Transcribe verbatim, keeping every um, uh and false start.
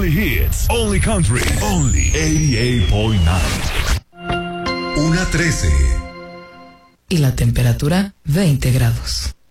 Only hits, only country, only ochenta y ocho punto nueve. Una trece. Y la temperatura veinte grados.